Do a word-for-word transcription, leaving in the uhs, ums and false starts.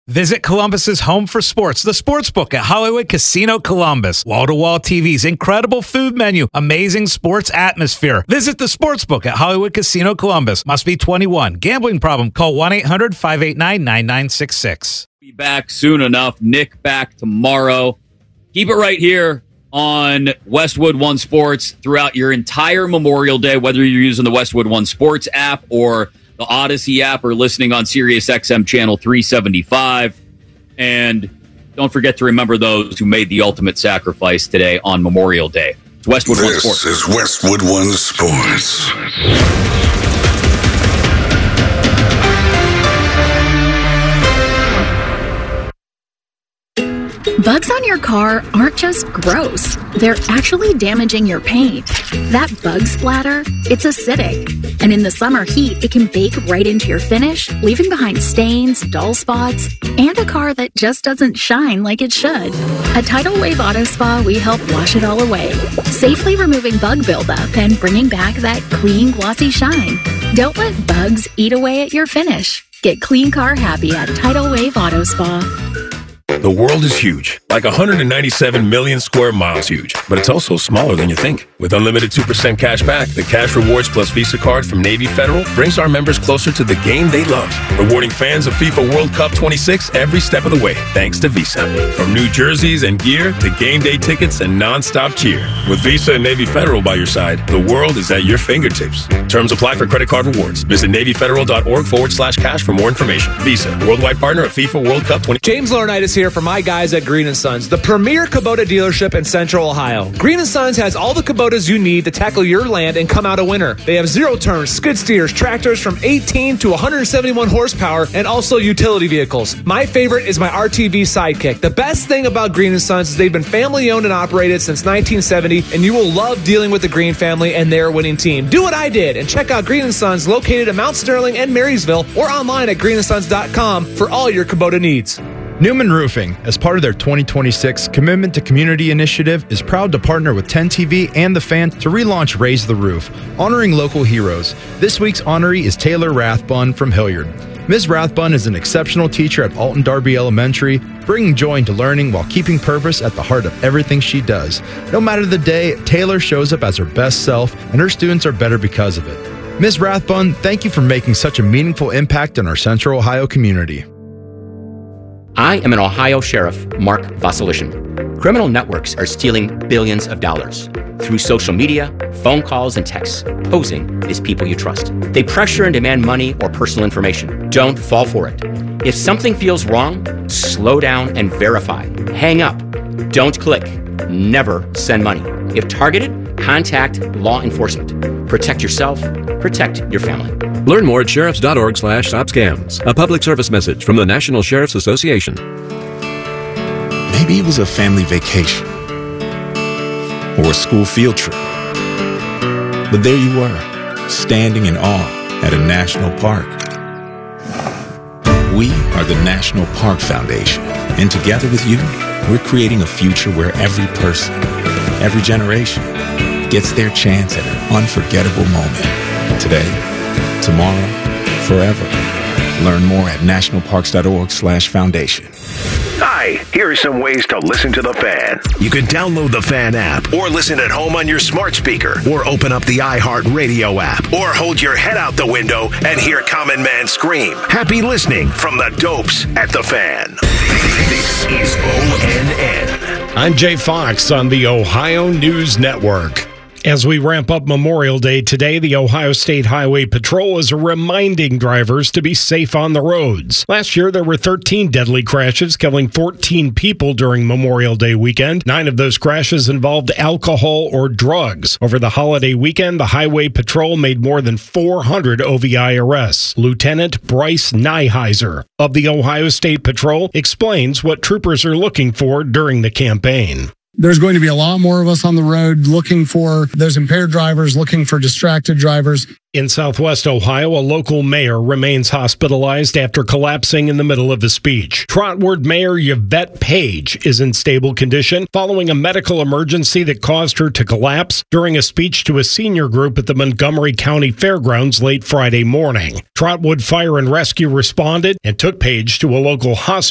Visit Columbus's home for sports, the Sportsbook at Hollywood Casino Columbus. Wall-to-wall T Vs, incredible food menu, amazing sports atmosphere. Visit the Sportsbook at Hollywood Casino Columbus. Must be twenty-one. Gambling problem? Call one eight hundred five eight nine nine nine six six. Be back soon enough. Nick back tomorrow. Keep it right here on Westwood One Sports throughout your entire Memorial Day, whether you're using the Westwood One Sports app or the Odyssey app or listening on Sirius X M channel three seventy-five. And don't forget to remember those who made the ultimate sacrifice today on Memorial Day. It's Westwood One Sports. This is Westwood One Sports. Bugs on your car aren't just gross. They're actually damaging your paint. That bug splatter, it's acidic. And in the summer heat, it can bake right into your finish, leaving behind stains, dull spots, and a car that just doesn't shine like it should. At Tidal Wave Auto Spa, we help wash it all away, safely removing bug buildup and bringing back that clean, glossy shine. Don't let bugs eat away at your finish. Get clean car happy at Tidal Wave Auto Spa. The world is huge, like one hundred ninety-seven million square miles huge, but it's also smaller than you think. With unlimited two percent cash back, the Cash Rewards Plus Visa card from Navy Federal brings our members closer to the game they love, rewarding fans of FIFA World Cup twenty-six every step of the way, thanks to Visa. From new jerseys and gear to game day tickets and non-stop cheer. With Visa and Navy Federal by your side, the world is at your fingertips. Terms apply for credit card rewards. Visit NavyFederal.org forward slash cash for more information. Visa, worldwide partner of FIFA World Cup twenty. James Laurinaitis here for my guys at Green and Sons, the premier Kubota dealership in Central Ohio. Green and Sons has all the Kubotas you need to tackle your land and come out a winner. They have zero-turn skid steers, tractors from eighteen to one hundred seventy-one horsepower, and also utility vehicles. My favorite is my R T V Sidekick. The best thing about Green and Sons is they've been family-owned and operated since nineteen seventy, and you will love dealing with the Green family and their winning team. Do what I did and check out Green and Sons located in Mount Sterling and Marysville or online at green and sons dot com for all your Kubota needs. Newman Roofing, as part of their twenty twenty-six Commitment to Community initiative, is proud to partner with ten T V and The Fan to relaunch Raise the Roof, honoring local heroes. This week's honoree is Taylor Rathbun from Hilliard. Miz Rathbun is an exceptional teacher at Alton Darby Elementary, bringing joy into learning while keeping purpose at the heart of everything she does. No matter the day, Taylor shows up as her best self, and her students are better because of it. Miz Rathbun, thank you for making such a meaningful impact in our Central Ohio community. I am an Ohio Sheriff, Mark Vasilishin. Criminal networks are stealing billions of dollars through social media, phone calls, and texts, posing as people you trust. They pressure and demand money or personal information. Don't fall for it. If something feels wrong, slow down and verify. Hang up. Don't click. Never send money. If targeted, contact law enforcement. Protect yourself. Protect your family. Learn more at sheriffs.org slash stop scams. A public service message from the National Sheriff's Association. Maybe it was a family vacation or a school field trip. But there you were, standing in awe at a national park. We are the National Park Foundation, and together with you, we're creating a future where every person, every generation, gets their chance at an unforgettable moment. Today, tomorrow, forever. Learn more at nationalparks.org slash foundation. Hi, here are some ways to listen to The Fan. You can download the Fan app or listen at home on your smart speaker or open up the iHeartRadio app or hold your head out the window and hear Common Man scream. Happy listening from the Dopes at The Fan. This is O N N. I'm Jay Fox on the Ohio News Network. As we ramp up Memorial Day today, the Ohio State Highway Patrol is reminding drivers to be safe on the roads. Last year, there were thirteen deadly crashes, killing fourteen people during Memorial Day weekend. Nine of those crashes involved alcohol or drugs. Over the holiday weekend, the Highway Patrol made more than four hundred O V I arrests. Lieutenant Bryce Nyheiser of the Ohio State Patrol explains what troopers are looking for during the campaign. There's going to be a lot more of us on the road looking for those impaired drivers, looking for distracted drivers. In Southwest Ohio, a local mayor remains hospitalized after collapsing in the middle of a speech. Trotwood Mayor Yvette Page is in stable condition following a medical emergency that caused her to collapse during a speech to a senior group at the Montgomery County Fairgrounds late Friday morning. Trotwood Fire and Rescue responded and took Page to a local hospital